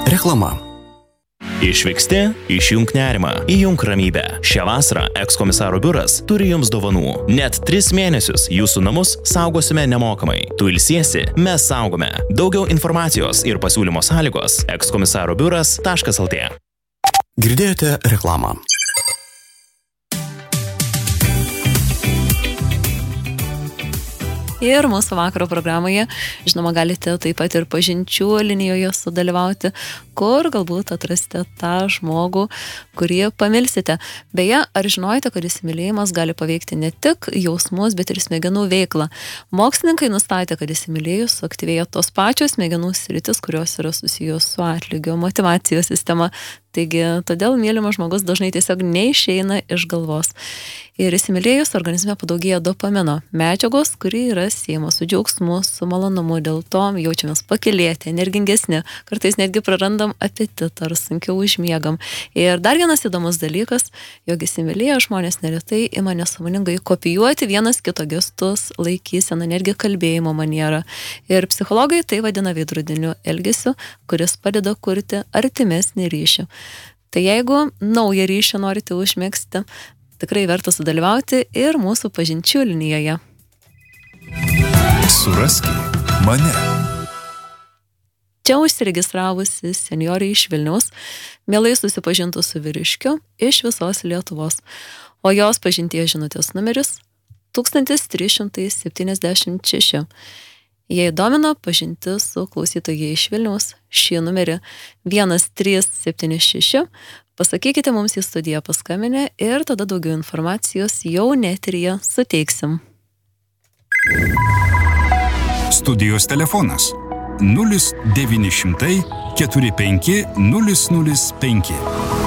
Reklama. Išvyksti, išjunk nerimą, įjunk ramybę. Šią vasarą ekskomisaro biuras turi jums dovanų. Net 3 mėnesius jūsų namus saugosime nemokamai. Tu ilsiesi, mes saugome. Daugiau informacijos ir pasiūlymo sąlygos ekskomisarobiuras.lt. Girdėjote reklamą. Ir mūsų vakaro programoje, žinoma, galite taip pat ir pažinčių linijoje sudalyvauti, kur galbūt atrasite tą žmogų, kurį pamilsite. Beje, ar žinojate, kad įsimylėjimas gali paveikti ne tik jausmus, bet ir smegenų veiklą? Mokslininkai nustatė, kad įsimylėjus suaktyvėja tos pačios smegenų sritis, kurios yra susijus su atlygio motyvacijos sistema. Taigi, todėl mylimas žmogus dažnai tiesiog neišeina iš galvos. Ir įsimylėjus organizme padaugėja dopamino medžiagos, kuri yra siejama su džiaugsmu, su malonumu, dėl to jaučiamės pakylėti, energingesni, kartais netgi prarandam apetitą ar sunkiau užmiegam. Ir dar vienas įdomus dalykas, jog įsimylėję žmonės neretai ima nesąmoningai kopijuoti vienas kito gestus, laikyseną, netgi kalbėjimo manierą. Ir psichologai tai vadina veidrodiniu elgesiu, kuris padeda kurti artimesnį ryšį. Tai jeigu naują ryšį norite užmegzti, tikrai verta sudalyvauti ir mūsų pažinčių linijoje. Suraski mane. Čia užsiregistravusi senjorė iš Vilniaus mielai susipažintų su vyriškiu iš visos Lietuvos, o jos pažinties žinutės numeris 1376. Jei domina pažinti su klausytojai iš Vilniaus, šį numerį 1376, pasakykite mums į studiją paskambinę ir tada daugiau informacijos jau eteryje suteiksim. Studijos telefonas 0900 45 005.